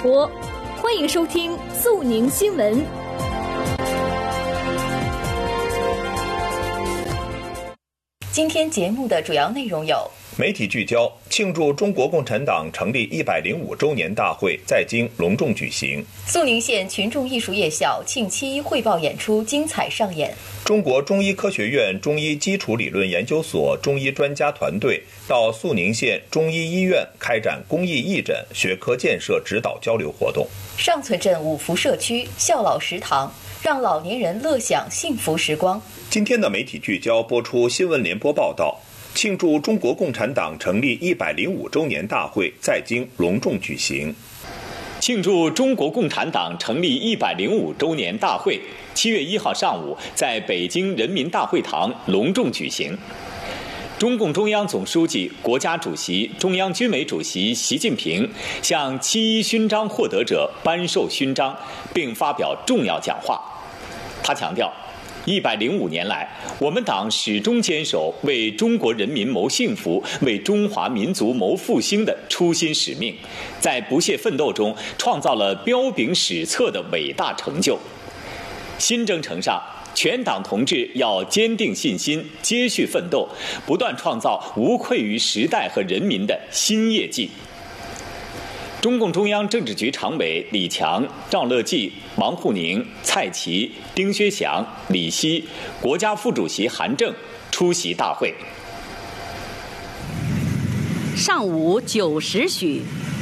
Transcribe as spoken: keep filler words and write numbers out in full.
播，欢迎收听肃宁新闻。 今天节目的主要内容有： 媒体聚焦，庆祝中国共产党成立一百零五周年大会在京隆重举行； 肃宁县群众艺术夜校庆七一汇报演出精彩上演； 中国中医科学院中医基础理论研究所中医专家团队到肃宁县中医医院开展公益义诊、学科建设指导交流活动； 上村镇五福社区孝老食堂，让老年人乐享幸福时光。 今天的媒体聚焦播出新闻联播报道，庆祝中国共产党成立一百零五周年大会在京隆重举行。 庆祝中国共产党成立一百零五周年大会，七月一号上午在北京人民大会堂隆重举行。中共中央总书记、国家主席、中央军委主席习近平向七一勋章获得者颁授勋章，并发表重要讲话。他强调，一百零五年来，我们党始终坚守为中国人民谋幸福、为中华民族谋复兴的初心使命，在不懈奋斗中创造了彪炳史册的伟大成就。新征程上，全党同志要坚定信心，接续奋斗，不断创造无愧于时代和人民的新业绩。中共中央政治局常委李强、赵乐际、王沪宁、蔡奇、丁薛祥、李希，国家副主席韩正出席大会。 上午九时许，